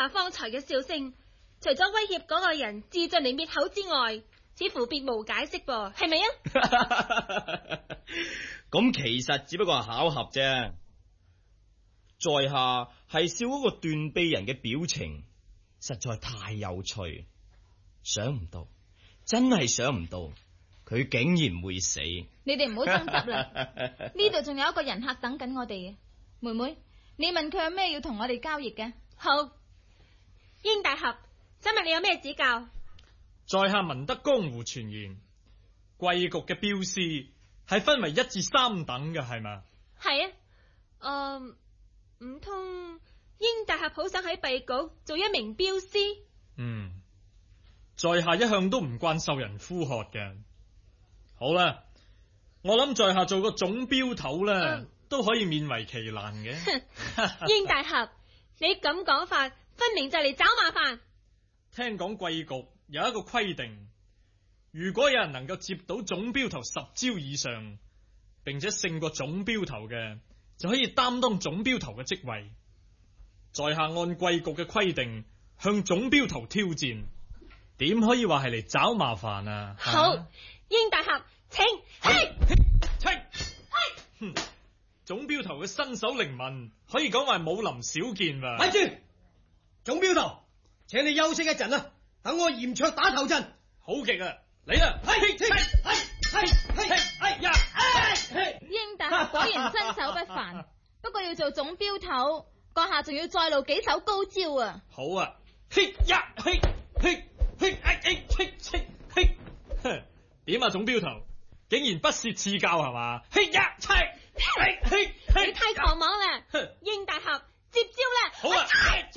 下方才嘅笑聲，除咗威脅嗰個人自盡嚟滅口之外，似乎別無解釋噃，係咪啊？ 咁其實只不過係巧合啫。在下係笑嗰個斷臂人嘅表情，實在太有趣，想唔到，真係想唔到，佢竟然會死。 你哋唔好爭執啦，呢度仲有一個人客等緊我哋嘅。妹妹，你問佢有咩要同我哋交易嘅？ 好，英大俠，請問你有咩指教？ 在下聞得江湖傳言，貴局嘅鏢師係分為1至3等嘅，係嘛？ 係啊，唔通英大俠好想喺敝局做一名鏢師？ 在下一向都唔慣受人呼喝嘅。好啦，我諗在下做個總鏢頭啦，都可以勉為其難嘅。 英大俠，你咁講法，分明就嚟找麻煩。 聽講貴局有一個規定，如果有人能夠接到總鏢頭10招以上，並且勝過總鏢頭嘅，就可以擔當總鏢頭嘅職位。在下按貴局嘅規定向總鏢頭挑戰，點可以話係嚟找麻煩啊？ 好，英大俠，請。 總鏢頭嘅身手靈敏，可以講話係武林少見吧？ 咪住，總鏢頭，請你休息一陣啦，等我嚴卓打頭陣。 好極啊，嚟啦！ 英大俠果然身手不凡，不過要做總鏢頭，閣下仲要再露幾手高招啊！ 好啊，點啊，總鏢頭，竟然不屑賜教係嘛？ 你太狂妄啦！英大俠，接招啦！ 好啊！